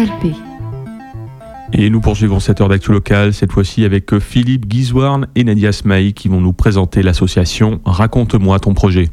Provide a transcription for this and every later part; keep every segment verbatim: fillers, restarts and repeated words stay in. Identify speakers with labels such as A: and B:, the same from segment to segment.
A: L P.
B: Et nous poursuivons cette heure d'actu locale, cette fois-ci avec Philippe Guizouarn et Nadia Smaï qui vont nous présenter l'association Raconte-moi ton projet.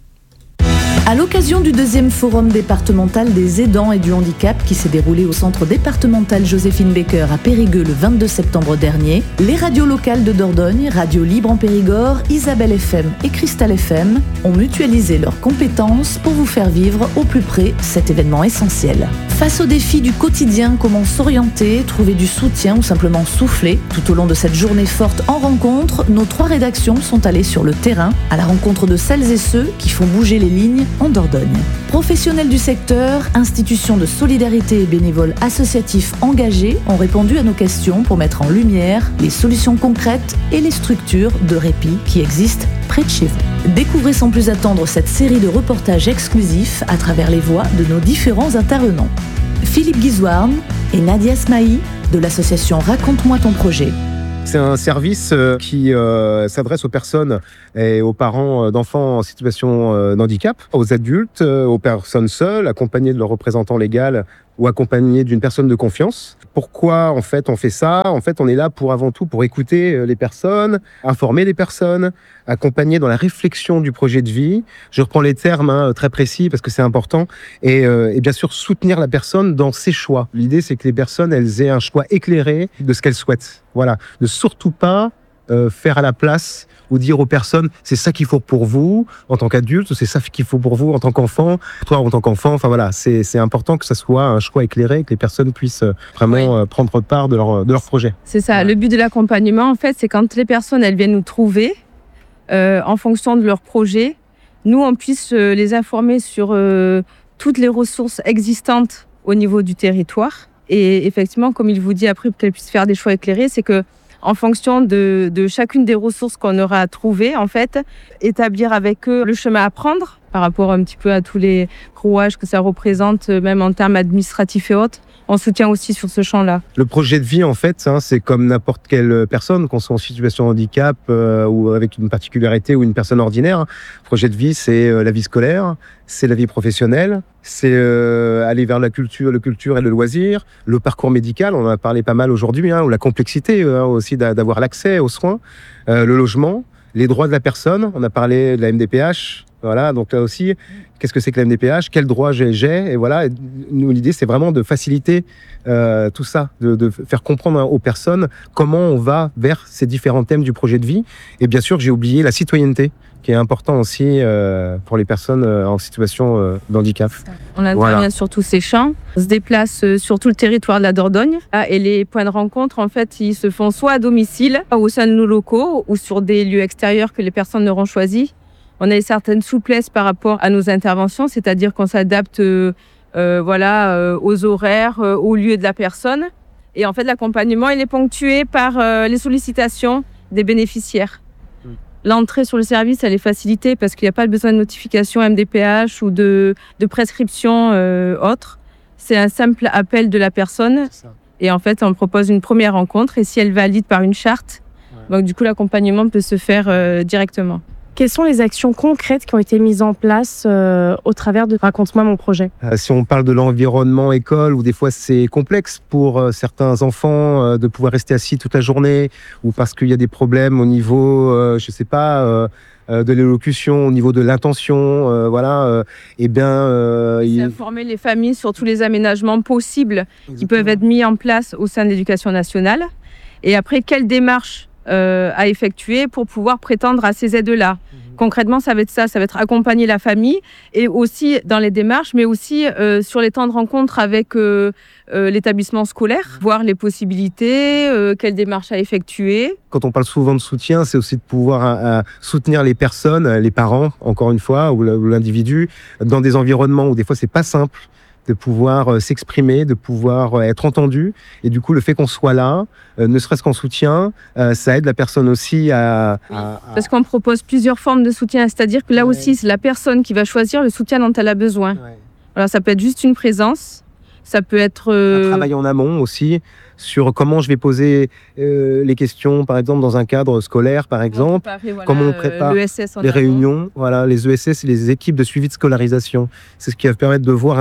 C: À l'occasion du deuxième forum départemental des aidants et du handicap qui s'est déroulé au centre départemental Joséphine Baker à Périgueux le vingt-deux septembre dernier, les radios locales de Dordogne, Radio Libre en Périgord, Isabelle F M et Cristal F M ont mutualisé leurs compétences pour vous faire vivre au plus près cet événement essentiel. Face aux défis du quotidien, comment s'orienter, trouver du soutien ou simplement souffler, tout au long de cette journée forte en rencontre, nos trois rédactions sont allées sur le terrain à la rencontre de celles et ceux qui font bouger les lignes en Dordogne. Professionnels du secteur, institutions de solidarité et bénévoles associatifs engagés ont répondu à nos questions pour mettre en lumière les solutions concrètes et les structures de répit qui existent près de chez vous. Découvrez sans plus attendre cette série de reportages exclusifs à travers les voix de nos différents intervenants. Philippe Guizouarn et Nadia Smaï de l'association Raconte-moi ton projet.
D: C'est un service qui euh, s'adresse aux personnes et aux parents d'enfants en situation euh, de handicap, aux adultes, euh, aux personnes seules, accompagnées de leur représentant légal ou accompagnées d'une personne de confiance. Pourquoi en fait on fait ça ? En fait, on est là pour avant tout pour écouter les personnes, informer les personnes, accompagner dans la réflexion du projet de vie. Je reprends les termes hein, très précis parce que c'est important et, euh, et bien sûr soutenir la personne dans ses choix. L'idée c'est que les personnes elles aient un choix éclairé de ce qu'elles souhaitent. Voilà, ne surtout pas euh, faire à la place ou dire aux personnes c'est ça qu'il faut pour vous en tant qu'adulte, c'est ça qu'il faut pour vous en tant qu'enfant, toi en tant qu'enfant. Enfin voilà, c'est, c'est important que ça soit un choix éclairé, que les personnes puissent vraiment oui. prendre part de leur, de leur projet.
E: C'est ça, le but de l'accompagnement en fait, c'est quand les personnes elles viennent nous trouver euh, en fonction de leur projet, nous on puisse euh, les informer sur euh, toutes les ressources existantes au niveau du territoire. Et effectivement, comme il vous dit après, pour qu'elles puissent faire des choix éclairés, c'est que en fonction de, de chacune des ressources qu'on aura trouvées, en fait, établir avec eux le chemin à prendre par rapport un petit peu à tous les rouages que ça représente, même en termes administratifs et autres. On soutient aussi sur ce champ-là.
D: Le projet de vie, en fait, hein, c'est comme n'importe quelle personne, qu'on soit en situation de handicap euh, ou avec une particularité ou une personne ordinaire. Le projet de vie, c'est euh, la vie scolaire, c'est la vie professionnelle, c'est euh, aller vers la culture, le culture et le loisir, le parcours médical, on en a parlé pas mal aujourd'hui, hein, ou la complexité hein, aussi d'avoir l'accès aux soins, euh, le logement, les droits de la personne, on a parlé de la M D P H. Voilà, donc là aussi, qu'est-ce que c'est que la M D P H ? Quels droits j'ai, j'ai ? Et voilà, et nous, l'idée, c'est vraiment de faciliter euh, tout ça, de, de faire comprendre aux personnes comment on va vers ces différents thèmes du projet de vie. Et bien sûr, j'ai oublié la citoyenneté, qui est important aussi euh, pour les personnes euh, en situation euh, de handicap.
E: On intervient voilà. sur tous ces champs. On se déplace sur tout le territoire de la Dordogne. Et les points de rencontre, en fait, ils se font soit à domicile, au sein de nos locaux, ou sur des lieux extérieurs que les personnes auront choisis. On a une certaine souplesse par rapport à nos interventions, c'est-à-dire qu'on s'adapte euh, euh, voilà, euh, aux horaires, euh, au lieu de la personne. Et en fait, l'accompagnement, il est ponctué par euh, les sollicitations des bénéficiaires. Mmh. L'entrée sur le service, elle est facilitée parce qu'il n'y a pas besoin de notification M D P H ou de, de prescription euh, autre. C'est un simple appel de la personne. Et en fait, on propose une première rencontre. Et si elle valide par une charte, ouais. donc, du coup, l'accompagnement peut se faire euh, directement.
F: Quelles sont les actions concrètes qui ont été mises en place euh, au travers de Raconte-moi mon projet ?
D: euh, Si on parle de l'environnement école, où des fois c'est complexe pour euh, certains enfants euh, de pouvoir rester assis toute la journée, ou parce qu'il y a des problèmes au niveau, euh, je sais pas, euh, euh, de l'élocution, au niveau de l'intention, euh, voilà, euh, et bien... Euh,
E: c'est
D: il...
E: informer les familles sur tous les aménagements possibles Exactement. Qui peuvent être mis en place au sein de l'Éducation nationale. Et après, quelle démarche Euh, à effectuer pour pouvoir prétendre à ces aides-là. Mmh. Concrètement, ça va être ça, ça va être accompagner la famille et aussi dans les démarches, mais aussi euh, sur les temps de rencontre avec euh, euh, l'établissement scolaire, voir les possibilités, euh, quelles démarches à effectuer.
D: Quand on parle souvent de soutien, c'est aussi de pouvoir euh, soutenir les personnes, les parents, encore une fois, ou l'individu, dans des environnements où des fois c'est pas simple de pouvoir euh, s'exprimer, de pouvoir euh, être entendu. Et du coup, le fait qu'on soit là, euh, ne serait-ce qu'en soutien, euh, ça aide la personne aussi à...
E: Oui, à, à... Parce qu'on propose plusieurs formes de soutien, c'est-à-dire que là ouais. aussi, c'est la personne qui va choisir le soutien dont elle a besoin. Ouais. Alors, ça peut être juste une présence, ça peut être... Euh...
D: Un travail en amont aussi, sur comment je vais poser euh, les questions, par exemple, dans un cadre scolaire, par exemple. On préparer, voilà, comment on prépare
E: l'E S S en
D: les
E: avant.
D: réunions. Voilà, les E S S, les équipes de suivi de scolarisation. C'est ce qui va permettre de voir un petit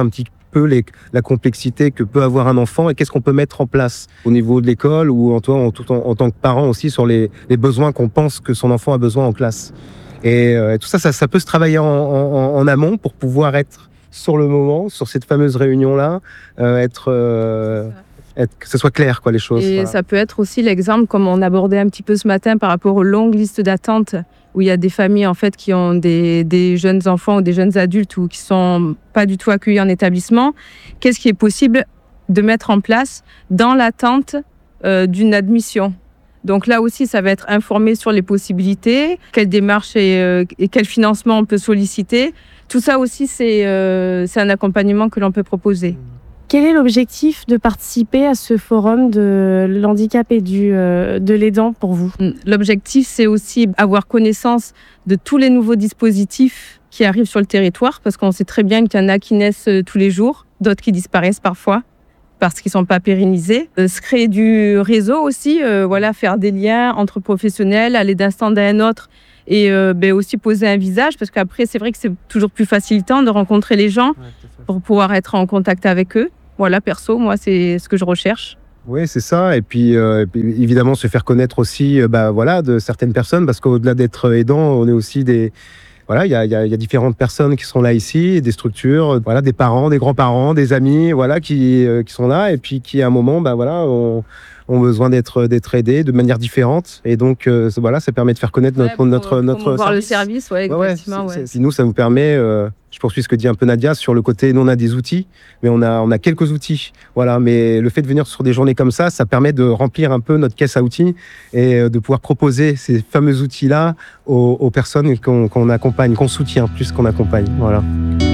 D: peu les, la complexité que peut avoir un enfant et qu'est-ce qu'on peut mettre en place au niveau de l'école ou en, en, en, en tant que parent aussi sur les, les besoins qu'on pense que son enfant a besoin en classe. Et euh, tout ça, ça, ça peut se travailler en, en, en amont pour pouvoir être sur le moment, sur cette fameuse réunion-là, euh, être, euh, être, que ce soit clair, quoi, les choses.
E: Et
D: voilà.
E: Ça peut être aussi l'exemple, comme on abordait un petit peu ce matin, par rapport aux longues listes d'attente, où il y a des familles en fait qui ont des, des jeunes enfants ou des jeunes adultes ou qui sont pas du tout accueillis en établissement. Qu'est-ce qui est possible de mettre en place dans l'attente euh, d'une admission? Donc là aussi, ça va être informé sur les possibilités, quelles démarches et, euh, et quel financement on peut solliciter. Tout ça aussi, c'est euh, c'est un accompagnement que l'on peut proposer.
F: Quel est l'objectif de participer à ce forum de l'handicap et du, euh, de l'aidant pour vous?
E: L'objectif, c'est aussi avoir connaissance de tous les nouveaux dispositifs qui arrivent sur le territoire, parce qu'on sait très bien qu'il y en a qui naissent tous les jours, d'autres qui disparaissent parfois, parce qu'ils ne sont pas pérennisés. Euh, se créer du réseau aussi, euh, voilà, faire des liens entre professionnels, aller d'un stand à un autre et euh, ben aussi poser un visage, parce qu'après, c'est vrai que c'est toujours plus facilitant de rencontrer les gens pour pouvoir être en contact avec eux. Voilà, perso, moi, c'est ce que je recherche.
D: Oui, c'est ça. Et puis, euh, et puis, évidemment, se faire connaître aussi euh, bah, voilà, de certaines personnes, parce qu'au-delà d'être aidant, on est aussi des... Voilà, il y a, y, a, y a différentes personnes qui sont là ici, des structures, voilà, des parents, des grands-parents, des amis, voilà, qui, euh, qui sont là et puis qui, à un moment, bah, voilà, ont, ont besoin d'être, d'être aidés de manière différente. Et donc, euh, voilà, ça permet de faire connaître notre, ouais, pour, notre, pour notre
E: voir
D: service.
E: le service, ouais, exactement.
D: Ouais, ouais,
E: ouais.
D: Nous, ça nous permet, euh, je poursuis ce que dit un peu Nadia, sur le côté, nous, on a des outils, mais on a, on a quelques outils. Voilà, mais le fait de venir sur des journées comme ça, ça permet de remplir un peu notre caisse à outils et de pouvoir proposer ces fameux outils-là aux, aux personnes qu'on, qu'on accompagne, qu'on soutient plus qu'on accompagne. Voilà.